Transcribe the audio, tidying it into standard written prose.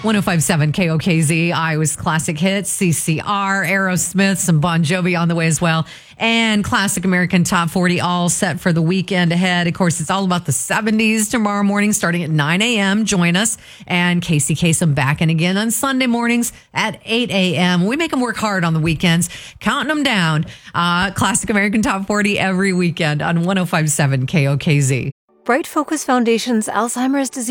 105.7 KOKZ, Iowa's classic hits, CCR, Aerosmith, some Bon Jovi on the way as well, and classic American Top 40 all set for the weekend ahead. Of course, it's all about the 70s tomorrow morning starting at 9 a.m. Join us. And Casey Kasem back in again on Sunday mornings at 8 a.m. We make them work hard on the weekends, counting them down. Classic American Top 40 every weekend on 105.7 KOKZ. Bright Focus Foundation's Alzheimer's disease